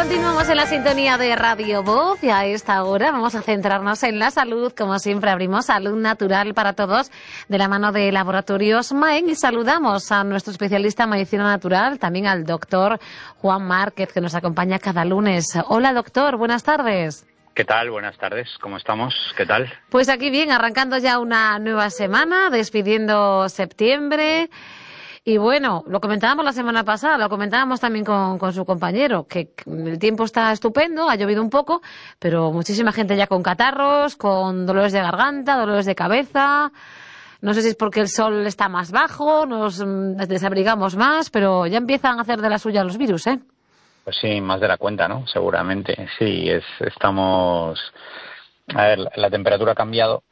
Continuamos en la sintonía de Radio Voz y a esta hora vamos a centrarnos en la salud. Como siempre abrimos Salud Natural para Todos de la mano de Laboratorios Maen y saludamos a nuestro especialista en medicina natural, también al doctor Juan Márquez, que nos acompaña cada lunes. Hola doctor, buenas tardes. ¿Qué tal? Buenas tardes, ¿cómo estamos? ¿Qué tal? Pues aquí bien, arrancando ya una nueva semana, despidiendo septiembre. Y bueno, lo comentábamos la semana pasada, lo comentábamos también con su compañero, que el tiempo está estupendo, ha llovido un poco, pero muchísima gente ya con catarros, con dolores de garganta, dolores de cabeza. No sé si es porque el sol está más bajo, nos desabrigamos más, pero ya empiezan a hacer de la suya los virus, ¿eh? Pues sí, más de la cuenta, ¿no? Seguramente, sí, estamos... A ver, la temperatura ha cambiado.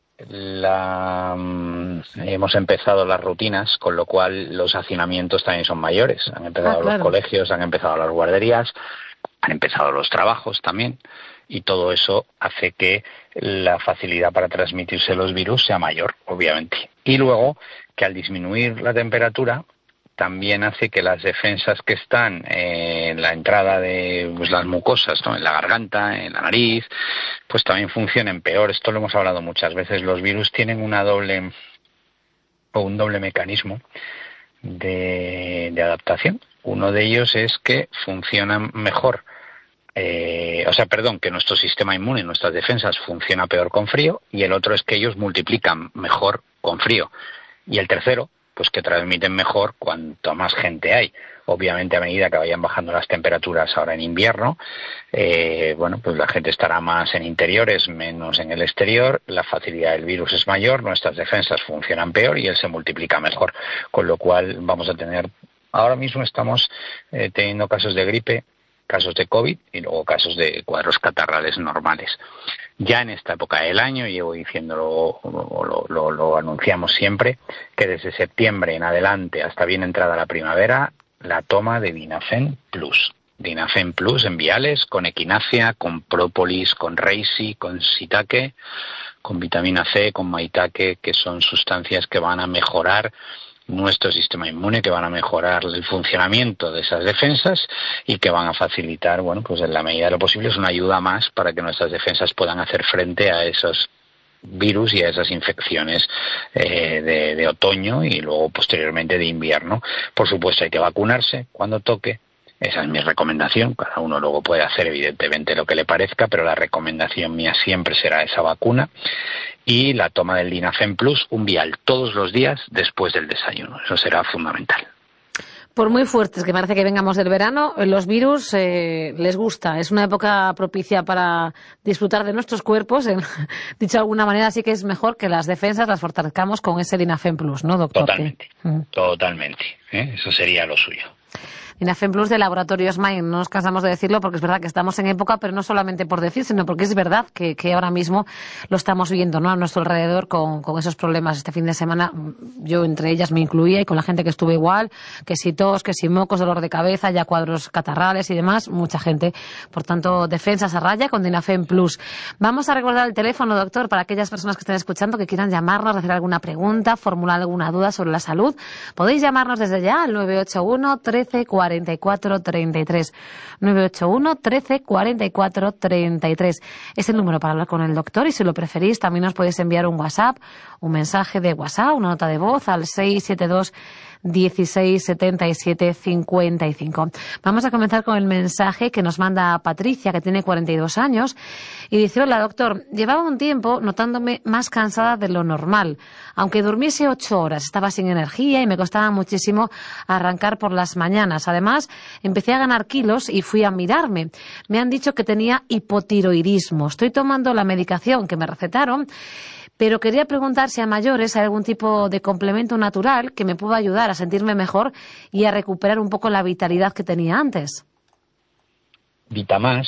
Hemos empezado las rutinas, con lo cual los hacinamientos también son mayores. Han empezado los colegios, han empezado las guarderías, han empezado los trabajos también, y todo eso hace que la facilidad para transmitirse los virus sea mayor, obviamente. Y luego, que al disminuir la temperatura, también hace que las defensas que están en la entrada de las mucosas, ¿no?, en la garganta, en la nariz, pues también funcionen peor. Esto lo hemos hablado muchas veces. Los virus tienen un doble mecanismo de adaptación. Uno de ellos es que funcionan mejor, que nuestro sistema inmune, nuestras defensas, funciona peor con frío, y el otro es que ellos multiplican mejor con frío. Y el tercero, pues que transmiten mejor cuanto más gente hay. Obviamente, a medida que vayan bajando las temperaturas ahora en invierno, pues la gente estará más en interiores, menos en el exterior, la facilidad del virus es mayor, nuestras defensas funcionan peor y él se multiplica mejor, con lo cual vamos a tener... Ahora mismo estamos teniendo casos de gripe, casos de COVID y luego casos de cuadros catarrales normales. Ya en esta época del año, llevo diciéndolo, lo anunciamos siempre, que desde septiembre en adelante hasta bien entrada la primavera, la toma de Dinafen Plus. Dinafen Plus en viales, con equinacia, con própolis, con reishi, con shiitake, con vitamina C, con maitake, que son sustancias que van a mejorar nuestro sistema inmune, que van a mejorar el funcionamiento de esas defensas y que van a facilitar, pues en la medida de lo posible es una ayuda más para que nuestras defensas puedan hacer frente a esos virus y a esas infecciones de otoño y luego posteriormente de invierno. Por supuesto hay que vacunarse cuando toque. Esa es mi recomendación. Cada uno luego puede hacer evidentemente lo que le parezca, pero la recomendación mía siempre será esa vacuna y la toma del Dinafen Plus, un vial todos los días después del desayuno. Eso será fundamental. Por muy fuertes que parece que vengamos del verano, los virus les gusta. Es una época propicia para disfrutar de nuestros cuerpos. Dicho de alguna manera, sí que es mejor que las defensas las fortalezcamos con ese Dinafen Plus, ¿no, doctor? Totalmente. Eso sería lo suyo. Dinafen Plus de Laboratorios Maen, no nos cansamos de decirlo porque es verdad que estamos en época, pero no solamente por decir, sino porque es verdad que ahora mismo lo estamos viendo, ¿no?, a nuestro alrededor con esos problemas. Este fin de semana yo entre ellas me incluía y con la gente que estuve igual, que si tos, que si mocos, dolor de cabeza, ya cuadros catarrales y demás, mucha gente. Por tanto, defensas a raya con Dinafen Plus. Vamos a recordar el teléfono, doctor, para aquellas personas que estén escuchando que quieran llamarnos, hacer alguna pregunta, formular alguna duda sobre la salud. Podéis llamarnos desde ya al 981 13 44 33. 981 13 44 33. Es el número para hablar con el doctor y si lo preferís también os podéis enviar un WhatsApp, un mensaje de WhatsApp, una nota de voz al 672 16 77 55. Vamos a comenzar con el mensaje que nos manda Patricia, que tiene 42 años, y dice: hola doctor, llevaba un tiempo notándome más cansada de lo normal. Aunque durmiese 8 horas, estaba sin energía y me costaba muchísimo arrancar por las mañanas. Además, empecé a ganar kilos y fui a mirarme. Me han dicho que tenía hipotiroidismo. Estoy tomando la medicación que me recetaron, pero quería preguntar si a mayores hay algún tipo de complemento natural que me pueda ayudar a sentirme mejor y a recuperar un poco la vitalidad que tenía antes. Vitamás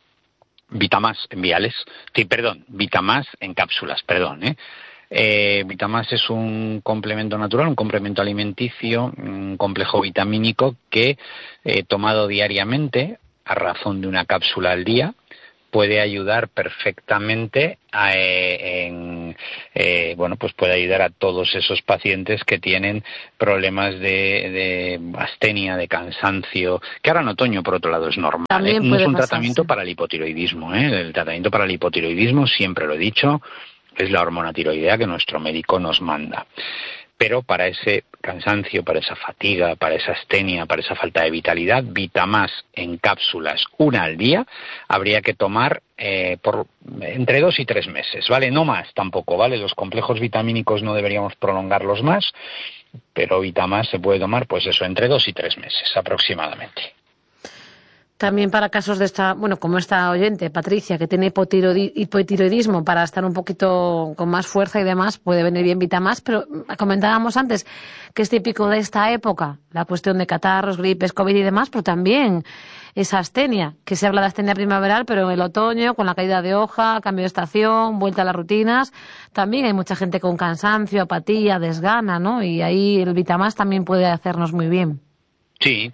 en viales, Vitamás en cápsulas, Vitamás es un complemento natural, un complemento alimenticio, un complejo vitamínico que tomado diariamente a razón de una cápsula al día puede ayudar perfectamente bueno, pues puede ayudar a todos esos pacientes que tienen problemas de astenia, de cansancio, que ahora en otoño, por otro lado, es normal. También No es puede un pasar, tratamiento sí. para el hipotiroidismo. El tratamiento para el hipotiroidismo, siempre lo he dicho, es la hormona tiroidea que nuestro médico nos manda. Pero para ese cansancio, para esa fatiga, para esa astenia, para esa falta de vitalidad, Vitamás en cápsulas, una al día, habría que tomar por entre 2 y 3 meses, ¿vale? No más tampoco, ¿vale? Los complejos vitamínicos no deberíamos prolongarlos más, pero Vitamás se puede tomar, pues eso, entre 2 y 3 meses aproximadamente. También para casos de esta, bueno, como esta oyente, Patricia, que tiene hipotiroidismo, para estar un poquito con más fuerza y demás, puede venir bien Vitamás, pero comentábamos antes que es típico de esta época, la cuestión de catarros, gripes, COVID y demás, pero también esa astenia, que se habla de astenia primaveral, pero en el otoño, con la caída de hoja, cambio de estación, vuelta a las rutinas, también hay mucha gente con cansancio, apatía, desgana, ¿no? Y ahí el Vitamás también puede hacernos muy bien. Sí,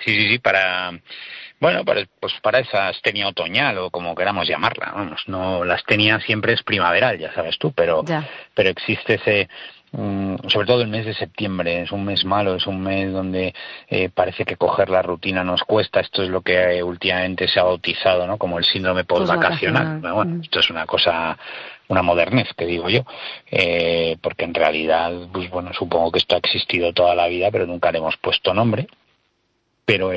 pues para esa astenia otoñal o como queramos llamarla, vamos, no, la astenia siempre es primaveral, ya sabes tú, pero Ya. existe ese, sobre todo el mes de septiembre, es un mes malo, es un mes donde parece que coger la rutina nos cuesta. Esto es lo que últimamente se ha bautizado, ¿no?, como el síndrome postvacacional. Bueno, esto es una cosa, una modernez, que digo yo, porque en realidad, pues bueno, supongo que esto ha existido toda la vida, pero nunca le hemos puesto nombre. Pero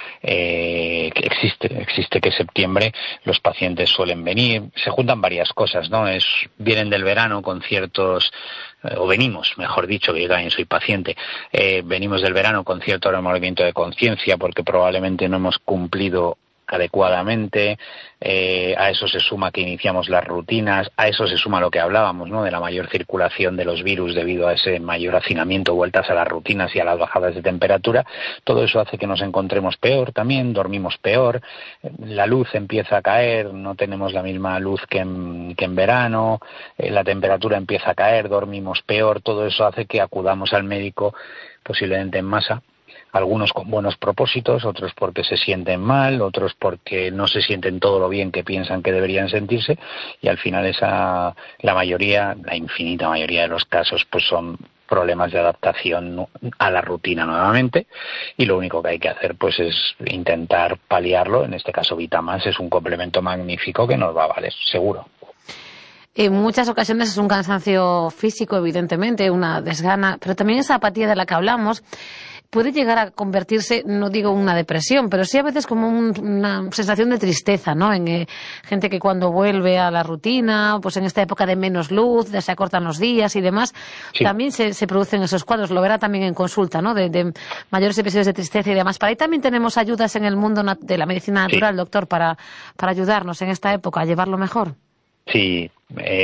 existe que en septiembre los pacientes suelen venir, se juntan varias cosas, ¿no? Vienen del verano con ciertos, o venimos, mejor dicho, que yo también soy paciente, venimos del verano con cierto remordimiento de conciencia porque probablemente no hemos cumplido adecuadamente, a eso se suma que iniciamos las rutinas, a eso se suma lo que hablábamos, ¿no?, de la mayor circulación de los virus debido a ese mayor hacinamiento, vueltas a las rutinas y a las bajadas de temperatura. Todo eso hace que nos encontremos peor también, dormimos peor, la luz empieza a caer, no tenemos la misma luz que en verano, la temperatura empieza a caer, dormimos peor. Todo eso hace que acudamos al médico posiblemente en masa, algunos con buenos propósitos, otros porque se sienten mal, otros porque no se sienten todo lo bien que piensan que deberían sentirse, y al final la mayoría, la infinita mayoría de los casos, pues son problemas de adaptación a la rutina nuevamente, y lo único que hay que hacer pues es intentar paliarlo. En este caso Vitamás es un complemento magnífico que nos va a valer, seguro. En muchas ocasiones es un cansancio físico, evidentemente, una desgana, pero también esa apatía de la que hablamos puede llegar a convertirse, no digo una depresión, pero sí a veces como una sensación de tristeza, ¿no? En gente que cuando vuelve a la rutina, pues en esta época de menos luz, de se acortan los días y demás, Sí. también se producen esos cuadros. Lo verá también en consulta, ¿no? De mayores episodios de tristeza y demás. Para ahí también tenemos ayudas en el mundo de la medicina natural, sí, doctor, para ayudarnos en esta época a llevarlo mejor. Sí,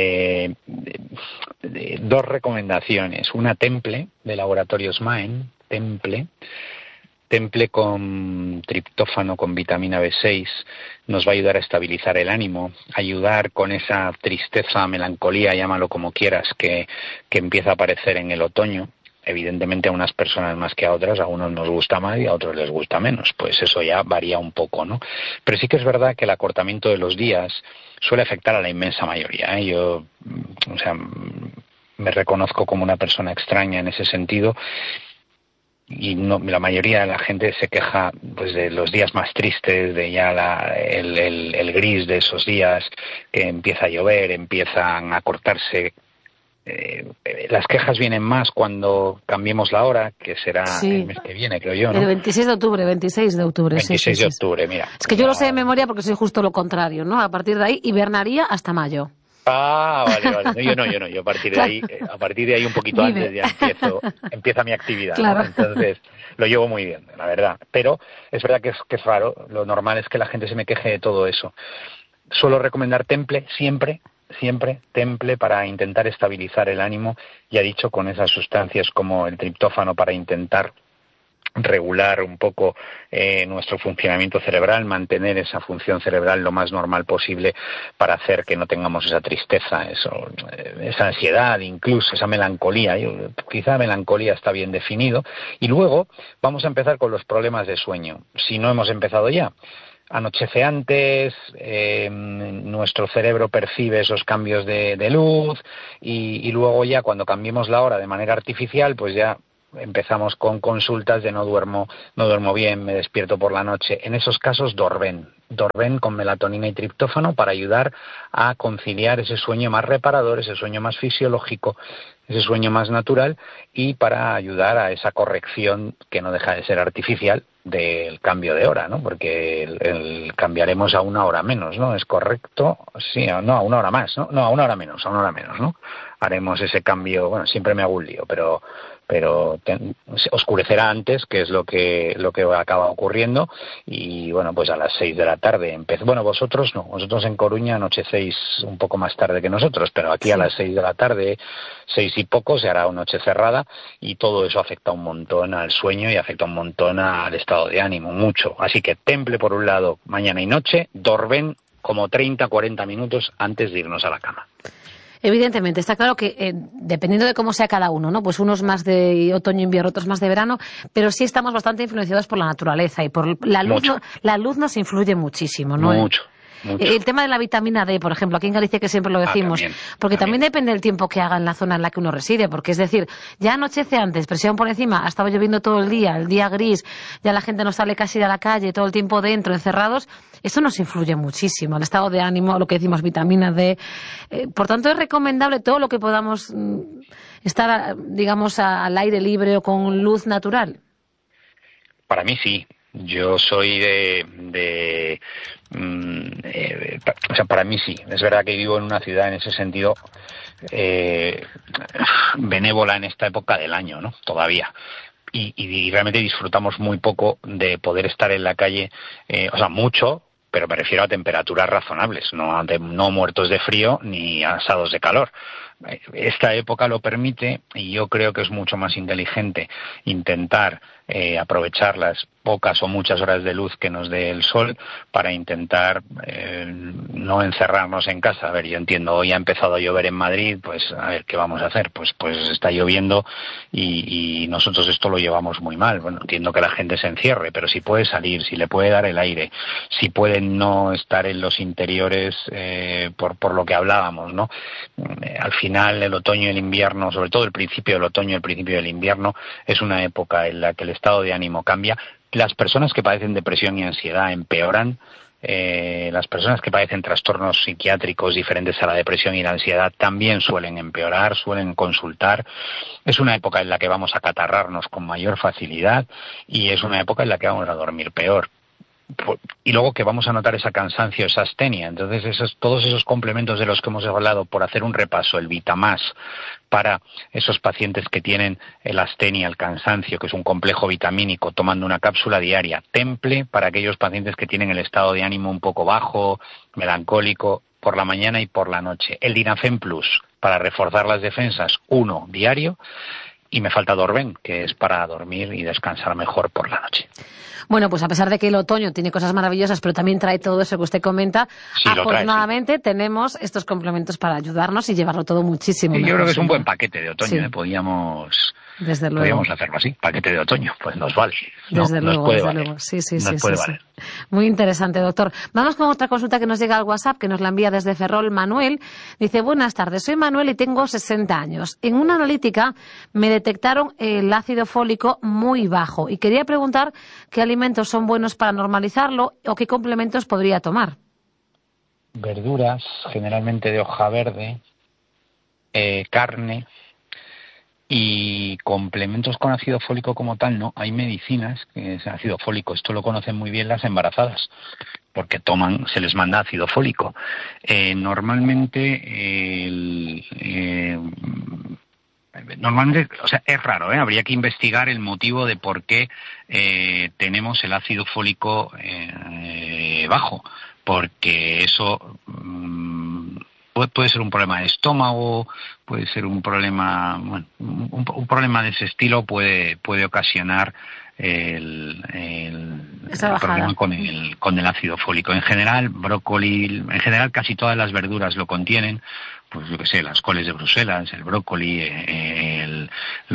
2 recomendaciones. Una, Temple, de Laboratorios Mind, Temple con triptófano, con vitamina B6, nos va a ayudar a estabilizar el ánimo, ayudar con esa tristeza, melancolía, llámalo como quieras, que empieza a aparecer en el otoño. Evidentemente a unas personas más que a otras, a unos nos gusta más y a otros les gusta menos, pues eso ya varía un poco, ¿no? Pero sí que es verdad que el acortamiento de los días suele afectar a la inmensa mayoría, ¿eh? Yo, me reconozco como una persona extraña en ese sentido, y no, la mayoría de la gente se queja pues de los días más tristes, de ya el gris de esos días, que empieza a llover, empiezan a cortarse. Las quejas vienen más cuando cambiemos la hora, que será el mes que viene, creo yo, ¿no? El 26 de octubre, 26 de octubre. 26 de octubre, mira. Es que yo lo sé de memoria porque soy justo lo contrario, ¿no? A partir de ahí hibernaría hasta mayo. Ah, vale. Yo no. Yo a partir de ahí un poquito antes ya empieza mi actividad, claro, ¿no? Entonces lo llevo muy bien, la verdad. Pero es verdad que es raro. Lo normal es que la gente se me queje de todo eso. Suelo recomendar Temple siempre Temple para intentar estabilizar el ánimo, ya dicho, con esas sustancias como el triptófano para intentar regular un poco nuestro funcionamiento cerebral, mantener esa función cerebral lo más normal posible para hacer que no tengamos esa tristeza, esa ansiedad, incluso esa melancolía. Quizá melancolía está bien definido. Y luego vamos a empezar con los problemas de sueño, si no hemos empezado ya. anochece antes, nuestro cerebro percibe esos cambios de luz y luego ya cuando cambiemos la hora de manera artificial, pues ya empezamos con consultas de no duermo bien, me despierto por la noche. En esos casos, Dorven con melatonina y triptófano para ayudar a conciliar ese sueño más reparador, ese sueño más fisiológico, ese sueño más natural y para ayudar a esa corrección que no deja de ser artificial del cambio de hora, ¿no? Porque el cambiaremos a una hora menos, ¿no? ¿Es correcto? Sí, no, a una hora más, ¿no? No, a una hora menos, ¿no? Haremos ese cambio, bueno, siempre me hago un lío, pero oscurecerá antes, que es lo que acaba ocurriendo, y bueno, pues a las 6 de la tarde bueno, vosotros no, vosotros en Coruña anochecéis un poco más tarde que nosotros, pero aquí a las 6 de la tarde, 6 y poco, se hará una noche cerrada, y todo eso afecta un montón al sueño y afecta un montón al estado de ánimo, mucho. Así que Temple por un lado, mañana y noche, Dorven como 30-40 minutos antes de irnos a la cama. Evidentemente, está claro que dependiendo de cómo sea cada uno, ¿no? Pues unos más de otoño, invierno, otros más de verano, pero sí estamos bastante influenciados por la naturaleza y por la luz. La luz nos influye muchísimo, ¿no? Mucho. El tema de la vitamina D, por ejemplo, aquí en Galicia que siempre lo decimos, porque también depende del tiempo que haga en la zona en la que uno reside, porque es decir, ya anochece antes, presión por encima, ha estado lloviendo todo el día gris, ya la gente no sale casi a la calle, todo el tiempo dentro, encerrados, eso nos influye muchísimo, el estado de ánimo, lo que decimos, vitamina D. Por tanto, es recomendable todo lo que podamos estar, digamos, al aire libre o con luz natural. Para mí sí. Yo soy o sea, para mí sí. Es verdad que vivo en una ciudad en ese sentido benévola en esta época del año, ¿no? Todavía. Y realmente disfrutamos muy poco de poder estar en la calle, o sea, mucho, pero me refiero a temperaturas razonables, no muertos de frío ni asados de calor. Esta época lo permite y yo creo que es mucho más inteligente intentar aprovechar las pocas o muchas horas de luz que nos dé el sol para intentar no encerrarnos en casa. A ver, yo entiendo, hoy ha empezado a llover en Madrid, pues a ver, ¿qué vamos a hacer? Pues está lloviendo y nosotros esto lo llevamos muy mal. Bueno, entiendo que la gente se encierre, pero si puede salir, si le puede dar el aire, si puede no estar en los interiores por lo que hablábamos, ¿no? Al final el otoño y el invierno, sobre todo el principio del otoño y el principio del invierno, es una época en la que el estado de ánimo cambia. Las personas que padecen depresión y ansiedad empeoran. Las personas que padecen trastornos psiquiátricos diferentes a la depresión y la ansiedad también suelen empeorar, suelen consultar. Es una época en la que vamos a catarrarnos con mayor facilidad y es una época en la que vamos a dormir peor. Y luego que vamos a notar ese cansancio, esa astenia. Entonces todos esos complementos de los que hemos hablado, por hacer un repaso, el Vitamás para esos pacientes que tienen el astenia, el cansancio, que es un complejo vitamínico, tomando una cápsula diaria. Temple para aquellos pacientes que tienen el estado de ánimo un poco bajo, melancólico, por la mañana y por la noche. El Dinafem Plus para reforzar las defensas, 1 diario. Y me falta Dorven, que es para dormir y descansar mejor por la noche. Bueno, pues a pesar de que el otoño tiene cosas maravillosas, pero también trae todo eso que usted comenta, sí, afortunadamente tenemos estos complementos para ayudarnos y llevarlo todo muchísimo mejor. Yo creo que es un buen paquete de otoño, sí. Podríamos hacerlo así, paquete de otoño, pues nos vale. Desde luego. Sí. Valer. Muy interesante, doctor. Vamos con otra consulta que nos llega al WhatsApp, que nos la envía desde Ferrol Manuel. Dice, buenas tardes, soy Manuel y tengo 60 años. En una analítica me detectaron el ácido fólico muy bajo y quería preguntar qué alimentos son buenos para normalizarlo o qué complementos podría tomar. Verduras, generalmente de hoja verde, carne. Y complementos con ácido fólico como tal, no. Hay medicinas que es ácido fólico. Esto lo conocen muy bien las embarazadas, porque se les manda ácido fólico. Normalmente, o sea, es raro, habría que investigar el motivo de por qué tenemos el ácido fólico bajo, porque eso puede ser un problema de estómago, puede ser un problema, un problema de ese estilo puede ocasionar el problema con el ácido fólico. En general, brócoli, casi todas las verduras lo contienen, pues yo que sé, las coles de Bruselas, el brócoli,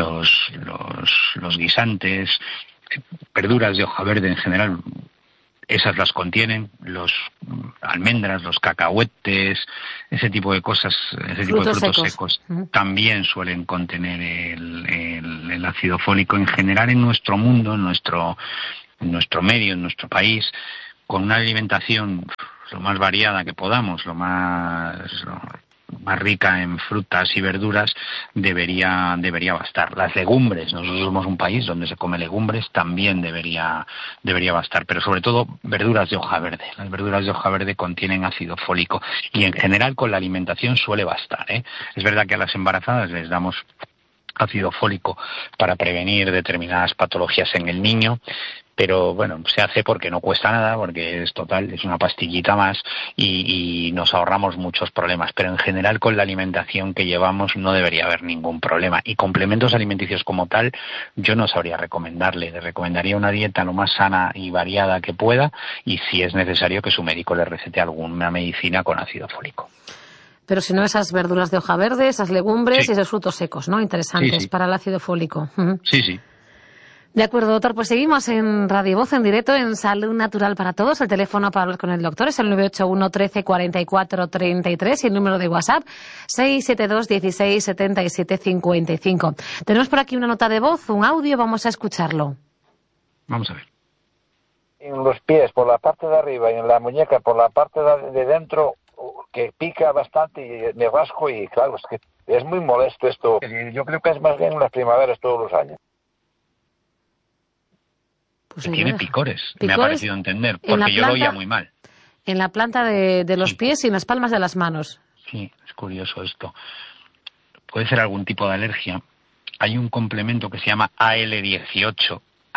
los guisantes, verduras de hoja verde en general. esas las contienen, los almendras, los cacahuetes, ese tipo de cosas, ese tipo de frutos secos también suelen contener el ácido fólico. En general, en nuestro mundo, en nuestro medio, en nuestro país, con una alimentación lo más variada que podamos, lo más rica en frutas y verduras, debería bastar. Las legumbres, nosotros somos un país donde se come legumbres, también debería bastar, pero sobre todo verduras de hoja verde. Las verduras de hoja verde contienen ácido fólico y en general con la alimentación suele bastar, ¿eh? Es verdad que a las embarazadas les damos ácido fólico para prevenir determinadas patologías en el niño, pero bueno, se hace porque no cuesta nada, porque es una pastillita más y nos ahorramos muchos problemas, pero en general con la alimentación que llevamos no debería haber ningún problema. Y complementos alimenticios como tal, yo no sabría recomendarle, le recomendaría una dieta lo más sana y variada que pueda, y si es necesario que su médico le recete alguna medicina con ácido fólico. Pero si no, esas verduras de hoja verde, esas legumbres y esos frutos secos, ¿no? Interesantes para el ácido fólico. Sí. De acuerdo, doctor. Pues seguimos en Radio Voz, en directo, en Salud Natural para Todos. El teléfono para hablar con el doctor es el 981 13 44 33 y el número de WhatsApp 672 16 77 55. Tenemos por aquí una nota de voz, un audio, vamos a escucharlo. Vamos a ver. En los pies, por la parte de arriba, y en la muñeca, por la parte de dentro, que pica bastante y me rasco y claro, es que es muy molesto esto. Yo creo que es más bien en las primaveras todos los años. Pues tiene picores, me ha parecido entender, porque yo lo oía muy mal. En la planta de los pies y en las palmas de las manos. Sí, es curioso esto. Puede ser algún tipo de alergia. Hay un complemento que se llama AL18,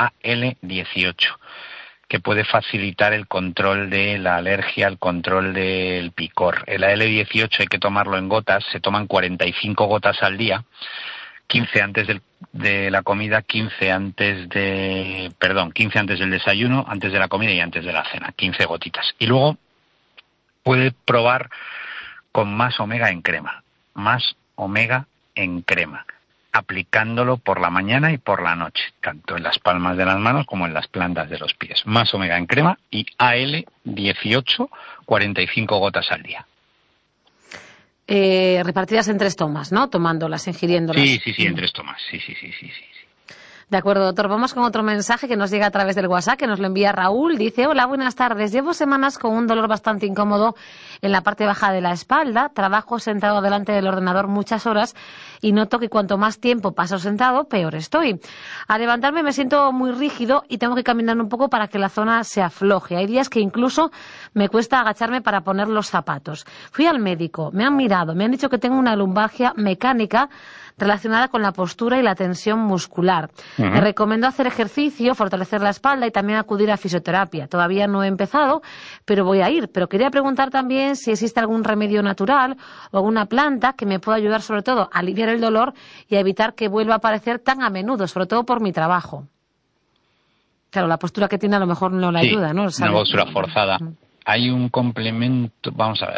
que puede facilitar el control de la alergia, el control del picor. El AL18 hay que tomarlo en gotas, se toman 45 gotas al día, 15 antes de la comida, 15 antes del desayuno, antes de la comida y antes de la cena, 15 gotitas. Y luego puede probar con más omega en crema, aplicándolo por la mañana y por la noche, tanto en las palmas de las manos como en las plantas de los pies. Más omega en crema y AL18, 45 gotas al día. Repartidas en 3 tomas, ¿no? Tomándolas, ingiriéndolas. Sí, en 3 tomas, sí. De acuerdo, doctor. Vamos con otro mensaje que nos llega a través del WhatsApp, que nos lo envía Raúl. Dice: hola, buenas tardes. Llevo semanas con un dolor bastante incómodo en la parte baja de la espalda. Trabajo sentado delante del ordenador muchas horas y noto que cuanto más tiempo paso sentado, peor estoy. Al levantarme me siento muy rígido y tengo que caminar un poco para que la zona se afloje. Hay días que incluso me cuesta agacharme para poner los zapatos. Fui al médico, me han mirado, me han dicho que tengo una lumbalgia mecánica relacionada con la postura y la tensión muscular. Me recomiendo hacer ejercicio, fortalecer la espalda y también acudir a fisioterapia. Todavía no he empezado, pero voy a ir. Pero quería preguntar también si existe algún remedio natural o alguna planta que me pueda ayudar sobre todo a aliviar el dolor y a evitar que vuelva a aparecer tan a menudo, sobre todo por mi trabajo. Claro, la postura que tiene a lo mejor no le ayuda, ¿no? Una postura forzada. Hay un complemento, vamos a ver.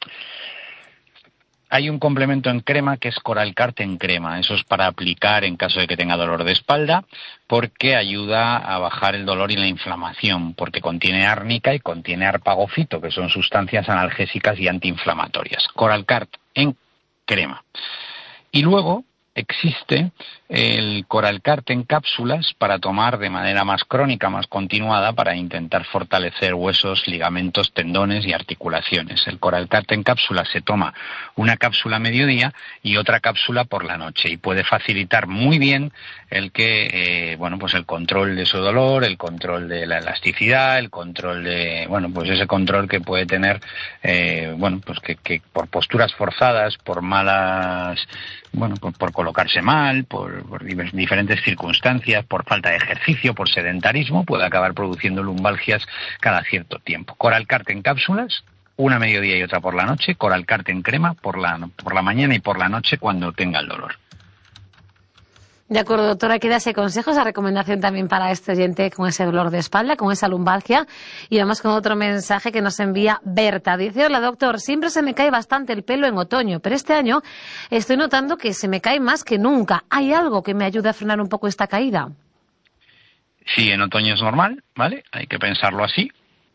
Hay un complemento en crema que es Coralcart en crema. Eso es para aplicar en caso de que tenga dolor de espalda, porque ayuda a bajar el dolor y la inflamación, porque contiene árnica y contiene arpagofito, que son sustancias analgésicas y antiinflamatorias. Coralcart en crema. Y luego existe el Coralcart en cápsulas para tomar de manera más crónica, más continuada, para intentar fortalecer huesos, ligamentos, tendones y articulaciones. El Coralcart en cápsulas se toma una cápsula a mediodía y otra cápsula por la noche y puede facilitar muy bien el que, pues el control de su dolor, el control de la elasticidad, el control de, ese control que puede tener, que por posturas forzadas, por malas, por colocarse mal, por diferentes circunstancias, por falta de ejercicio, por sedentarismo, puede acabar produciendo lumbalgias cada cierto tiempo. Coralcart en cápsulas, una a mediodía y otra por la noche. Coralcart en crema por la mañana y por la noche cuando tenga el dolor. De acuerdo, doctora, queda ese consejo, esa recomendación también para este oyente con ese dolor de espalda, con esa lumbalgia. Y vamos con otro mensaje que nos envía Berta. Dice: hola, doctor, siempre se me cae bastante el pelo en otoño, pero este año estoy notando que se me cae más que nunca. ¿Hay algo que me ayude a frenar un poco esta caída? Sí, en otoño es normal, ¿vale? Hay que pensarlo así.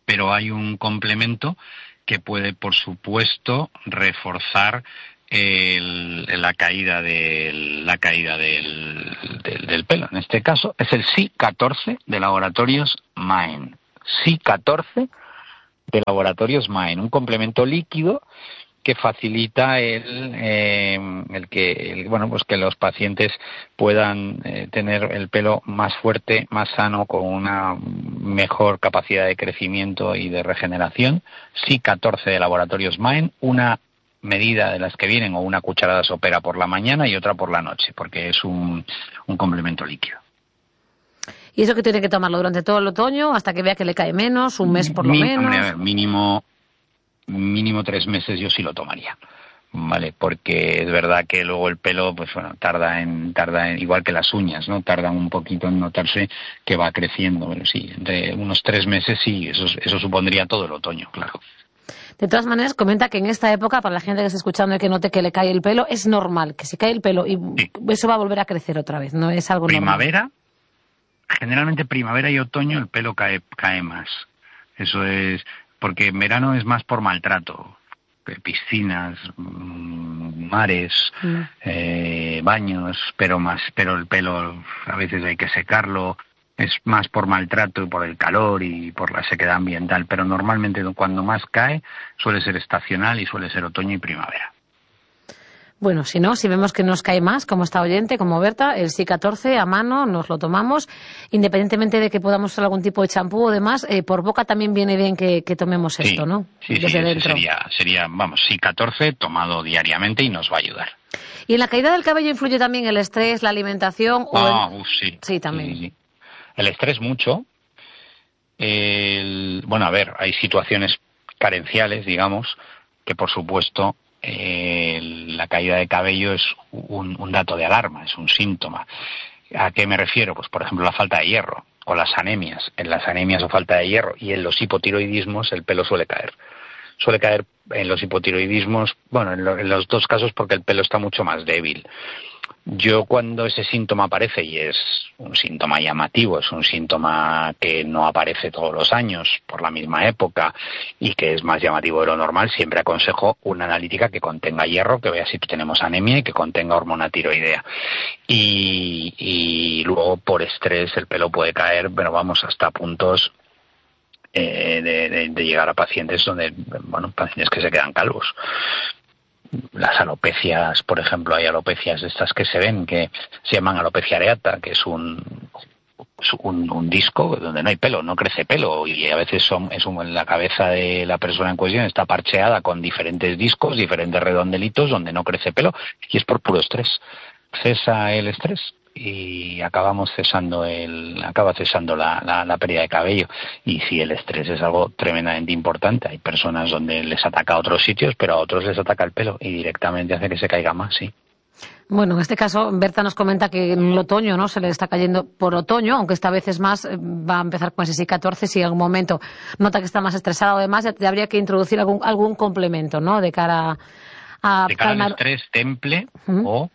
pero hay un complemento que puede, por supuesto, reforzar la caída del pelo. En este caso es el SI14 de Laboratorios Maen. SI14 de Laboratorios Maen, un complemento líquido que facilita que los pacientes puedan tener el pelo más fuerte, más sano, con una mejor capacidad de crecimiento y de regeneración. SI14 de Laboratorios Maen, una medida de las que vienen, o una cucharada sopera por la mañana y otra por la noche, porque es un complemento líquido. ¿Y eso que tiene que tomarlo durante todo el otoño hasta que vea que le cae menos, un mes por lo menos? Hombre, a ver, mínimo 3 meses yo sí lo tomaría, ¿vale? Porque es verdad que luego el pelo, pues bueno, tarda en igual que las uñas, ¿no? Tardan un poquito en notarse que va creciendo, pero sí, entre unos 3 meses sí, eso supondría todo el otoño, claro. De todas maneras, comenta que en esta época, para la gente que está escuchando y que note que le cae el pelo, es normal, que si cae el pelo y sí, eso va a volver a crecer otra vez, no es algo primavera, normal. Generalmente primavera y otoño el pelo cae más. Eso es porque en verano es más por maltrato, piscinas, mares, baños, pero el pelo a veces hay que secarlo. Es más por maltrato y por el calor y por la sequedad ambiental, pero normalmente cuando más cae suele ser estacional y suele ser otoño y primavera. Bueno, si vemos que nos cae más, como esta oyente, como Berta, el SI14 a mano nos lo tomamos, independientemente de que podamos usar algún tipo de champú o demás, por boca también viene bien que tomemos esto, ¿no? Sí, desde dentro. Sería, SI14 tomado diariamente y nos va a ayudar. ¿Y en la caída del cabello influye también el estrés, la alimentación? Sí, también. Sí. El estrés mucho. Hay situaciones carenciales, digamos, que por supuesto la caída de cabello es un dato de alarma, es un síntoma. ¿A qué me refiero? Pues por ejemplo la falta de hierro o las anemias. En las anemias o falta de hierro y en los hipotiroidismos el pelo suele caer. Suele caer en los hipotiroidismos, en los dos casos porque el pelo está mucho más débil. Yo cuando ese síntoma aparece, y es un síntoma llamativo, es un síntoma que no aparece todos los años por la misma época y que es más llamativo de lo normal, siempre aconsejo una analítica que contenga hierro, que vea si tenemos anemia y que contenga hormona tiroidea. Y luego por estrés el pelo puede caer, pero hasta puntos de llegar a pacientes pacientes que se quedan calvos. Las alopecias, por ejemplo, hay alopecias estas que se ven, que se llaman alopecia areata, que es un disco donde no hay pelo, no crece pelo, y a veces la cabeza de la persona en cuestión está parcheada con diferentes discos, diferentes redondelitos donde no crece pelo, y es por puro estrés. Cesa el estrés y acaba cesando la pérdida de cabello. Y sí, el estrés es algo tremendamente importante. Hay personas donde les ataca a otros sitios, pero a otros les ataca el pelo y directamente hace que se caiga más, sí. Bueno, en este caso, Berta nos comenta que en el otoño, ¿no? Se le está cayendo por otoño, aunque esta vez es más, va a empezar con ese SI14, si en algún momento nota que está más estresada o demás, ya habría que introducir algún complemento, ¿no? De cara al estrés, Temple o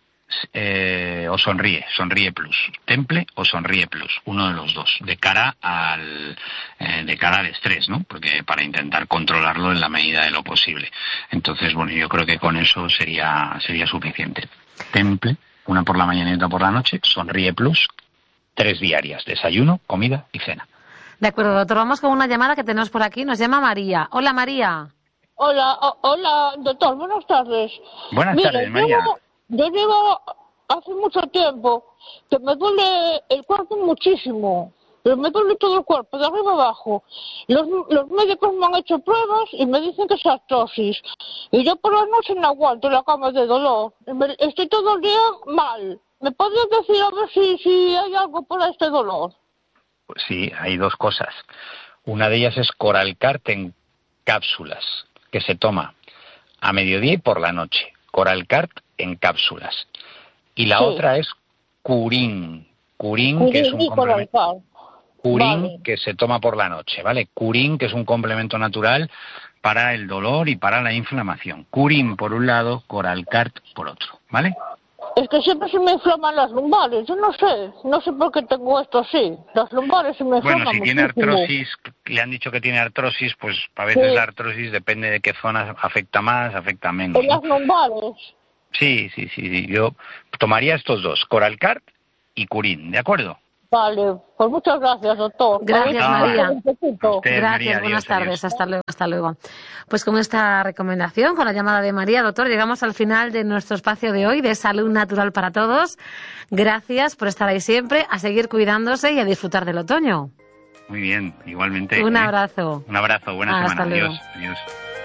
Sonríe Plus, Temple o Sonríe Plus, uno de los dos, de cara al estrés, ¿no? Porque para intentar controlarlo en la medida de lo posible. Entonces, yo creo que con eso sería suficiente. Temple, una por la mañana y otra por la noche. Sonríe Plus, 3 diarias, desayuno, comida y cena. De acuerdo, doctor, vamos con una llamada que tenemos por aquí. Nos llama María. Hola, María. Hola, doctor, buenas tardes. Buenas tardes, María. Yo llevo hace mucho tiempo que me duele el cuerpo muchísimo, pero me duele todo el cuerpo, de arriba abajo. Los médicos me han hecho pruebas y me dicen que es artrosis. Y yo por la noche no aguanto la cama de dolor. Estoy todo el día mal. ¿Me podrías decir a ver si hay algo por este dolor? Pues sí, hay 2 cosas. Una de ellas es Coralcart en cápsulas, que se toma a mediodía y por la noche. Coralcart en cápsulas. Y la otra es Curín, que es un complemento. Curín, que se toma por la noche, ¿vale? Curín, que es un complemento natural para el dolor y para la inflamación. Curín por un lado, Coralcart por otro, ¿vale? Es que siempre se me inflaman las lumbares. Yo no sé por qué tengo esto así. Las lumbares se me inflaman. Bueno, si tiene artrosis, le han dicho que tiene artrosis, pues a veces la artrosis depende de qué zona afecta más, afecta menos. ¿En las lumbares? Sí. Yo tomaría estos dos, Coralcart y Curín, ¿de acuerdo? Vale, pues muchas gracias, doctor. Gracias, María. Usted, Gracias, María, buenas adiós. tardes, hasta luego. Pues con esta recomendación, con la llamada de María, doctor, llegamos al final de nuestro espacio de hoy de Salud Natural para Todos. Gracias por estar ahí siempre, a seguir cuidándose y a disfrutar del otoño. Muy bien, igualmente. Un abrazo. Un abrazo, buena semana. Hasta luego. Adiós.